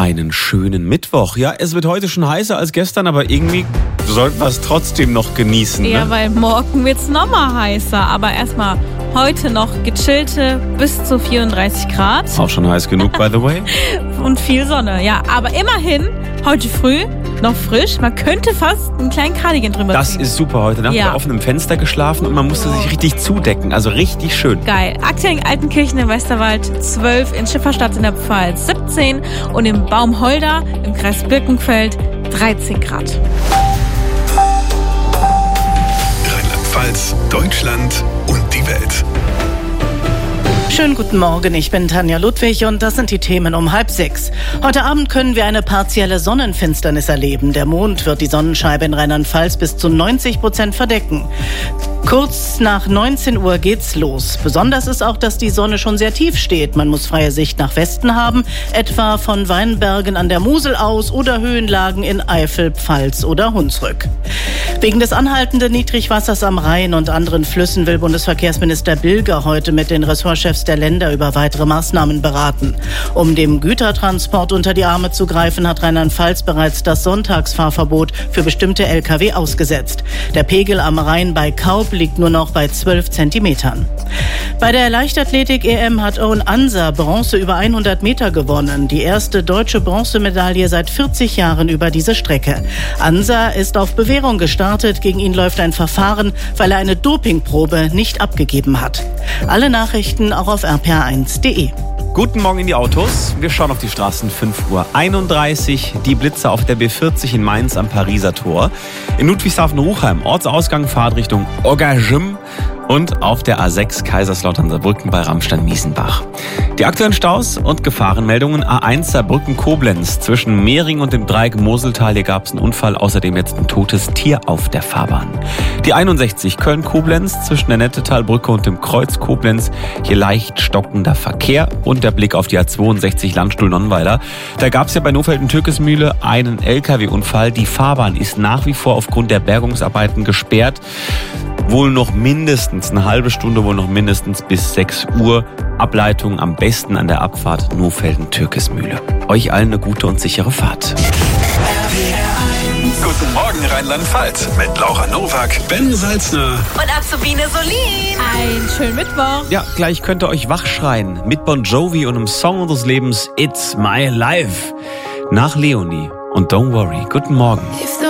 Einen schönen Mittwoch. Ja, es wird heute schon heißer als gestern, aber irgendwie sollten wir es trotzdem noch genießen. Ja, ne? weil morgen wird es nochmal heißer. Aber erstmal heute noch gechillte bis zu 34 Grad. Auch schon heiß genug, by the way. Und viel Sonne, ja. Aber immerhin, heute früh noch frisch. Man könnte fast einen kleinen Cardigan drüber Das ziehen. ist super heute. Nacht bei offenem Fenster geschlafen und man musste sich richtig zudecken. Also richtig schön. Geil. Aktuell in Altenkirchen im Westerwald 12, in Schifferstadt in der Pfalz 17 und in Baumholder im Kreis Birkenfeld 13 Grad. Rheinland-Pfalz, Deutschland und die Welt. Schönen guten Morgen, ich bin Tanja Ludwig und das sind die Themen um 5:30. Heute Abend können wir eine partielle Sonnenfinsternis erleben. Der Mond wird die Sonnenscheibe in Rheinland-Pfalz bis zu 90% verdecken. Kurz nach 19 Uhr geht's los. Besonders ist auch, dass die Sonne schon sehr tief steht. Man muss freie Sicht nach Westen haben, etwa von Weinbergen an der Mosel aus oder Höhenlagen in Eifel, Pfalz oder Hunsrück. Wegen des anhaltenden Niedrigwassers am Rhein und anderen Flüssen will Bundesverkehrsminister Bilger heute mit den Ressortchefs der Länder über weitere Maßnahmen beraten. Um dem Gütertransport unter die Arme zu greifen, hat Rheinland-Pfalz bereits das Sonntagsfahrverbot für bestimmte Lkw ausgesetzt. Der Pegel am Rhein bei Kaub liegt nur noch bei 12 Zentimetern. Bei der Leichtathletik-EM hat Owen Ansa Bronze über 100 Meter gewonnen. Die erste deutsche Bronzemedaille seit 40 Jahren über diese Strecke. Ansa ist auf Bewährung gestartet. Gegen ihn läuft ein Verfahren, weil er eine Dopingprobe nicht abgegeben hat. Alle Nachrichten auch auf rpr1.de. Guten Morgen in die Autos. Wir schauen auf die Straßen, 5:31 Uhr. Die Blitzer auf der B40 in Mainz am Pariser Tor. In Ludwigshafen-Ruchheim, Ortsausgang, Fahrtrichtung Oggagym. Und auf der A6 Kaiserslautern-Saarbrücken bei Ramstein-Miesenbach. Die aktuellen Staus und Gefahrenmeldungen: A1 Saarbrücken-Koblenz zwischen Mehring und dem Dreieck Moseltal. Hier gab es einen Unfall, außerdem jetzt ein totes Tier auf der Fahrbahn. Die 61 Köln-Koblenz zwischen der Nettetalbrücke und dem Kreuz Koblenz. Hier leicht stockender Verkehr und der Blick auf die A62 Landstuhl-Nonnweiler. Da gab es ja bei Nofelden-Türkesmühle einen LKW-Unfall. Die Fahrbahn ist nach wie vor aufgrund der Bergungsarbeiten gesperrt. Wohl noch mindestens eine halbe Stunde, wohl noch mindestens bis 6 Uhr. Ableitung am besten an der Abfahrt Nofelden-Türkesmühle. Euch allen eine gute und sichere Fahrt. Guten Morgen Rheinland-Pfalz mit Laura Nowak, Ben Salzner Und Azubine Solin. Einen schönen Mittwoch. Ja, gleich könnt ihr euch wachschreien mit Bon Jovi und einem Song unseres Lebens It's My Life. Nach Leonie und Don't Worry. Guten Morgen. If the